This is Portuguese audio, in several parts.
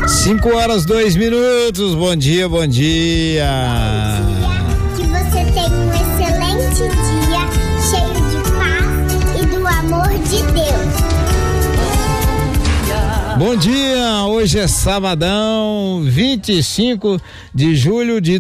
5:02. Bom dia, bom dia. Que você tenha um excelente dia, cheio de paz e do amor de Deus. Bom dia, hoje é sabadão, 25 de julho de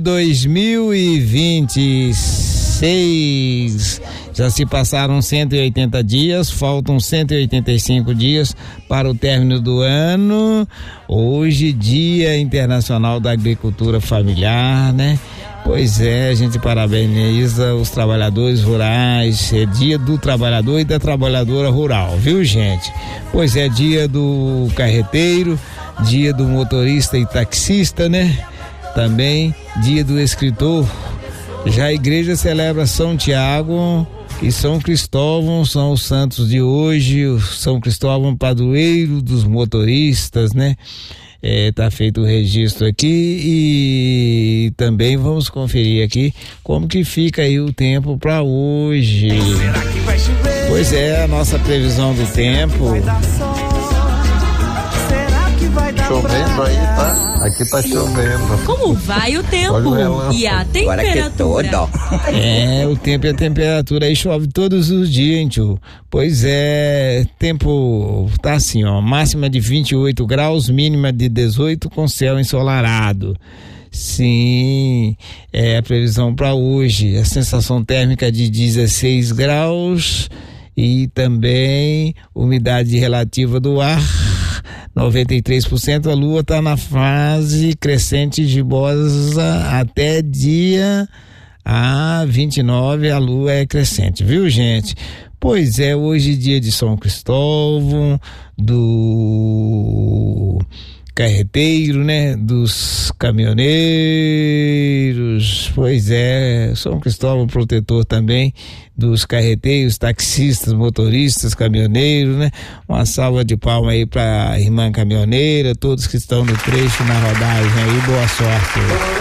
2026. Já se passaram 180 dias, faltam 185 dias para o término do ano. Hoje, Dia Internacional da Agricultura Familiar, né? Pois é, a gente parabeniza os trabalhadores rurais, é dia do trabalhador e da trabalhadora rural, viu, gente? Pois é, dia do carreteiro, dia do motorista e taxista, né? Também dia do escritor. Já a igreja celebra São Tiago e São Cristóvão, são os santos de hoje. O São Cristóvão, padroeiro dos motoristas, né? Tá feito o registro aqui e também vamos conferir aqui como que fica aí o tempo para hoje. Será que vai chover? Pois é, a nossa previsão do tempo. Vai dar sol? Será que vai dar Chovendo aí, tá? Aqui tá chovendo. Como vai o tempo Olha o relâmpago. e a temperatura? O tempo e a temperatura aí chove todos os dias, hein, tio? Pois é, tempo tá assim, ó, máxima de 28 graus, mínima de 18 com céu ensolarado. Sim, é a previsão para hoje. A sensação térmica de 16 graus e também umidade relativa do ar 93%. A lua está na fase crescente gibosa até dia 29, a lua é crescente, viu, gente? Pois é, hoje dia de São Cristóvão, do carreteiro, né? Dos caminhoneiros. Pois é, São Cristóvão protetor também dos carreteiros, taxistas, motoristas, caminhoneiros, né? Uma salva de palmas aí pra irmã caminhoneira, todos que estão no trecho, na rodagem aí, boa sorte.